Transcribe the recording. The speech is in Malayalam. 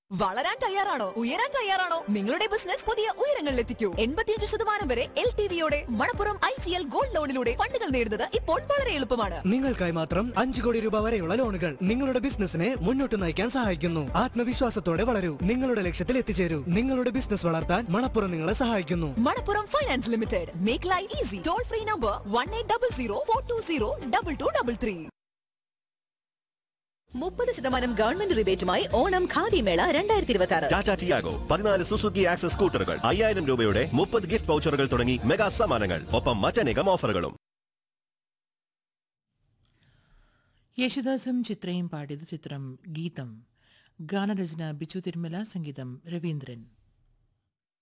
വളരാൻ തയ്യാറാണോ? ഉയരാൻ തയ്യാറാണോ? നിങ്ങളുടെ ബിസിനസ് പുതിയ ഉയരങ്ങളിലെത്തിക്കൂ. 85% വരെ LTV-യോടെ മണപ്പുറം IGL ഗോൾഡ് ലോണിലൂടെ ഫണ്ടുകൾ നേടുന്നത് ഇപ്പോൾ വളരെ എളുപ്പമാണ്. നിങ്ങൾക്കായി മാത്രം 5 കോടി രൂപ വരെയുള്ള ലോണുകൾ നിങ്ങളുടെ ബിസിനസിനെ മുന്നോട്ട് നയിക്കാൻ സഹായിക്കുന്നു. ആത്മവിശ്വാസത്തോടെ വളരൂ, നിങ്ങളുടെ ലക്ഷ്യത്തിൽ എത്തിച്ചേരൂ. നിങ്ങളുടെ ബിസിനസ് വളർത്താൻ മണപ്പുറം നിങ്ങളെ സഹായിക്കുന്നു. Manappuram finance limited. Make life easy. Toll free number 1800 420 3333. 30% government റിബേറ്റുമായി Onam khadi മേള 2026. ടാറ്റ ടിയാഗോ 14 സുസുക്കി ആക്സസ് സ്കൂട്ടറുകൾ 5000 രൂപയുടെ 30 ഗിഫ്റ്റ് വൗച്ചറുകൾ തുടങ്ങി മെഗാ സമ്മാനങ്ങൾ, ഒപ്പം മറ്റനേകം ഓഫറുകളും. യേശുദാസും ചിത്രയും പാടിയത് ചിത്രം ഗീതം. ഗാനരചന ബിച്ചു തിരുമല, സംഗീതം രവീന്ദ്രൻ.